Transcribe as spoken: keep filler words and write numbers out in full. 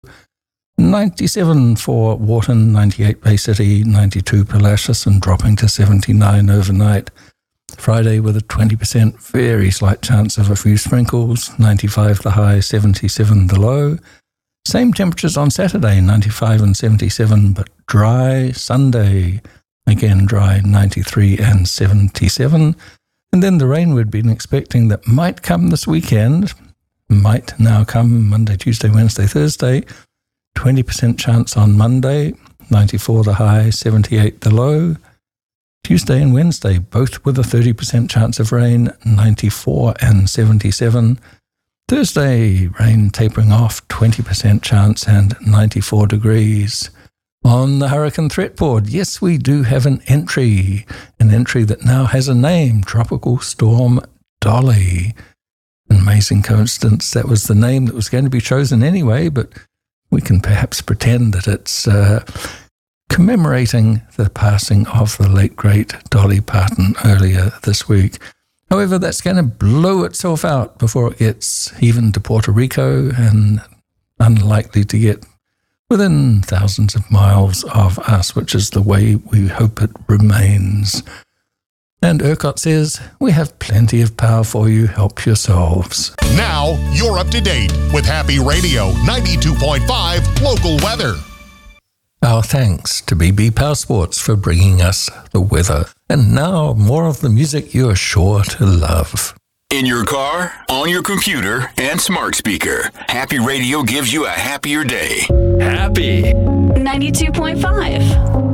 ninety-seven for Wharton, ninety-eight Bay City, ninety-two Palacios, and dropping to seventy-nine overnight. Friday with a twenty percent, very slight chance of a few sprinkles, ninety-five the high, seventy-seven the low. Same temperatures on Saturday, ninety-five and seventy-seven, but dry. Sunday, again dry, ninety-three and seventy-seven. And then the rain we'd been expecting that might come this weekend, might now come Monday, Tuesday, Wednesday, Thursday. twenty percent chance on Monday, ninety-four the high, seventy-eight the low. Tuesday and Wednesday, both with a thirty percent chance of rain, ninety-four and seventy-seven. Thursday, rain tapering off, twenty percent chance and ninety-four degrees. On the hurricane threat board, yes, we do have an entry, an entry that now has a name, Tropical Storm Dolly. An amazing coincidence, that was the name that was going to be chosen anyway, but we can perhaps pretend that it's uh, commemorating the passing of the late, great Dolly Parton earlier this week. However, that's going to blow itself out before it gets even to Puerto Rico and unlikely to get within thousands of miles of us, which is the way we hope it remains. And ERCOT says, we have plenty of power for you, help yourselves. Now, you're up to date with Happy Radio ninety-two point five local weather. Our thanks to B B Power Sports for bringing us the weather. And now, more of the music you're sure to love. In your car, on your computer, and smart speaker, Happy Radio gives you a happier day. Happy ninety-two point five.